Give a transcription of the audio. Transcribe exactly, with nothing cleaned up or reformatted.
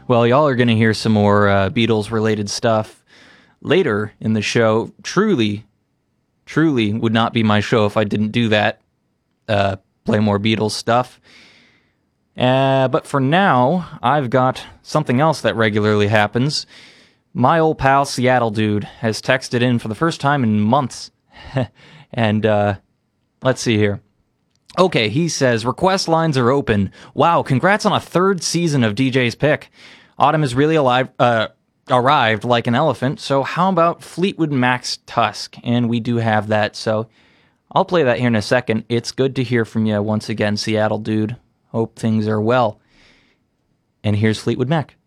Well, y'all are going to hear some more uh, Beatles-related stuff later in the show. Truly, truly would not be my show if I didn't do that. Uh, play more Beatles stuff. Uh, but for now, I've got something else that regularly happens. My old pal Seattle Dude has texted in for the first time in months. and uh, let's see here. Okay, he says, request lines are open. Wow, congrats on a third season of D J's Pick. Autumn is really alive, uh, arrived like an elephant, so how about Fleetwood Mac's Tusk? And we do have that, so I'll play that here in a second. It's good to hear from you once again, Seattle Dude. Hope things are well. And here's Fleetwood Mac.